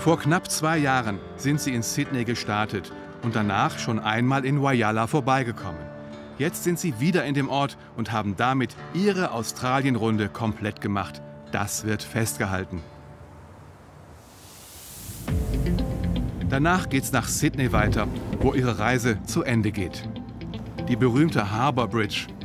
Vor knapp 2 Jahren sind sie in Sydney gestartet und danach schon einmal in Whyalla vorbeigekommen. Jetzt sind sie wieder in dem Ort und haben damit ihre Australienrunde komplett gemacht. Das wird festgehalten. Danach geht's nach Sydney weiter, wo ihre Reise zu Ende geht. Die berühmte Harbour Bridge